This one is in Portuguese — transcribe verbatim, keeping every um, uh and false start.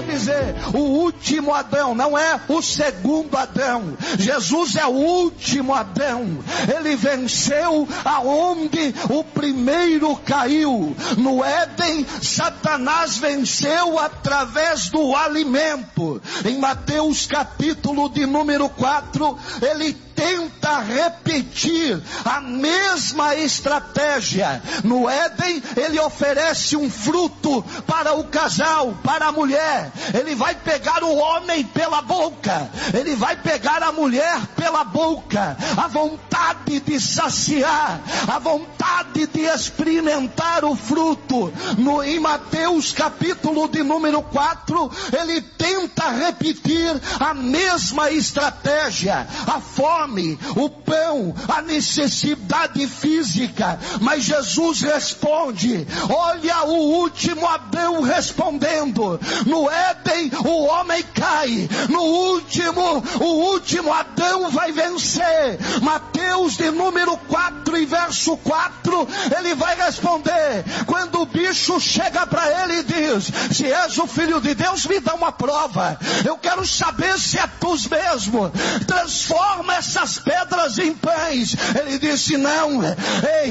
vou dizer, o último Adão, não é o segundo Adão. Jesus é o último Adão. Ele venceu aonde o primeiro caiu. No Éden, Satanás venceu através do alimento. Em Mateus capítulo de número quatro, ele tenta repetir a mesma estratégia. No Éden, ele oferece um fruto para o casal, para a mulher. Ele vai pegar o homem pela boca, ele vai pegar a mulher pela boca. A vontade de saciar, a vontade de experimentar o fruto. No, em Mateus capítulo de número quatro, ele tenta repetir a mesma estratégia. A fome, o pão, a necessidade física. Mas Jesus responde, olha o último Adão respondendo. No Éden o homem cai, no último, o último Adão vai vencer. Mateus de número quatro e verso quatro, ele vai responder, quando o bicho chega para ele e diz, se és o Filho de Deus, me dá uma prova, eu quero saber se é tu mesmo, transforma essas pedras em pães. Ele disse, não, ei,